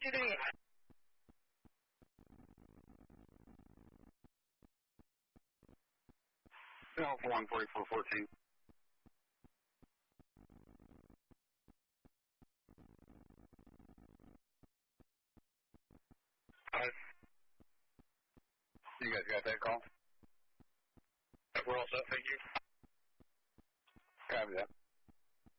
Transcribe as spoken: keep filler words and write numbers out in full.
two three eight. Alpha one forty-four fourteen. Alright. You guys got that call? We're all set, thank you. Copy that.